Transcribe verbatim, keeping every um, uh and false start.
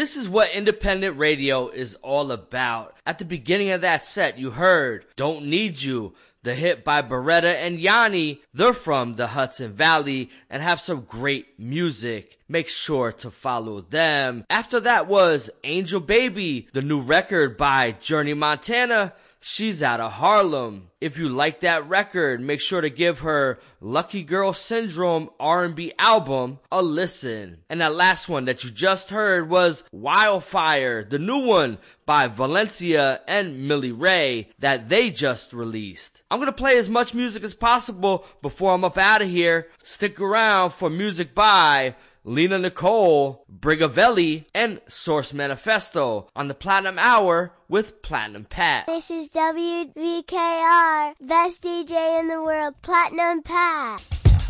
this is what independent radio is all about. At the beginning of that set, you heard Don't Need You, the hit by Beretta and Yanni. They're from the Hudson Valley and have some great music. Make sure to follow them. After that was Angel Baby, the new record by Journey Montana. She's out of Harlem. If you like that record, make sure to give her Lucky Girl Syndrome R and B album a listen. And that last one that you just heard was Wildfire, the new one by Valencia and Millie Ray that they just released. I'm going to play as much music as possible before I'm up out of here. Stick around for music by Lena Nicole, Brigavelli, and Source Manifesto on the Platinum Hour with Platinum Pat. This is W V K R, best D J in the world, Platinum Pat.